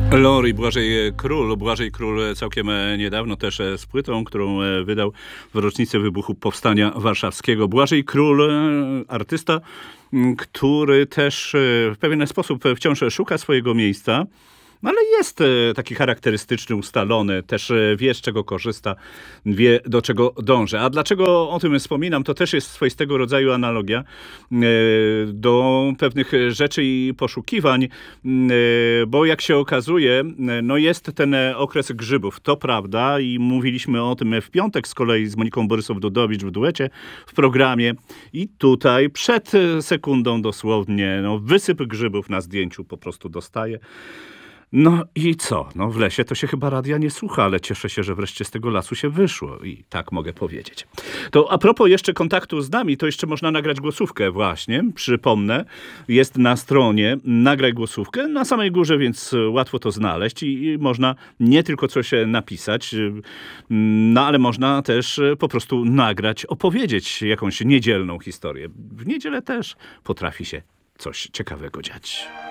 Lori, Błażej Król całkiem niedawno też z płytą, którą wydał w rocznicę wybuchu Powstania Warszawskiego. Błażej Król, artysta, który też w pewien sposób wciąż szuka swojego miejsca. No ale jest taki charakterystyczny, ustalony, też wie, z czego korzysta, wie, do czego dąży. A dlaczego o tym wspominam? To też jest swoistego rodzaju analogia do pewnych rzeczy i poszukiwań, bo jak się okazuje, no jest ten okres grzybów, to prawda, i mówiliśmy o tym w piątek z kolei z Moniką Borysow-Dudowicz w duecie w programie. I tutaj przed sekundą dosłownie, no, wysyp grzybów na zdjęciu po prostu dostaje. No i co? No w lesie to się chyba radia nie słucha, ale cieszę się, że wreszcie z tego lasu się wyszło i tak mogę powiedzieć. To a propos jeszcze kontaktu z nami, to jeszcze można nagrać głosówkę właśnie, przypomnę, jest na stronie Nagraj głosówkę, na samej górze, więc łatwo to znaleźć i można nie tylko coś napisać, no ale można też po prostu nagrać, opowiedzieć jakąś niedzielną historię. W niedzielę też potrafi się coś ciekawego dziać.